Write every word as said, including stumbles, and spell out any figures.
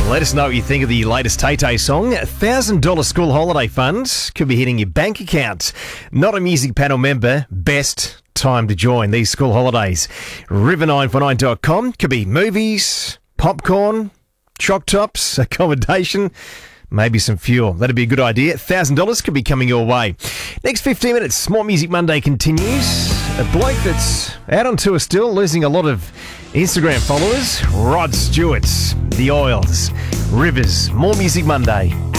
Let us know what you think of the latest Tay-Tay song. one thousand dollars school holiday fund could be hitting your bank account. Not a music panel member, best time to join these school holidays. river nine four nine dot com. Could be movies, popcorn, choc tops, accommodation, maybe some fuel. That'd be a good idea. one thousand dollars could be coming your way. Next fifteen minutes, More Music Monday continues. A bloke that's out on tour still, losing a lot of Instagram followers. Rod Stewart, The Oils, Rivers, More Music Monday.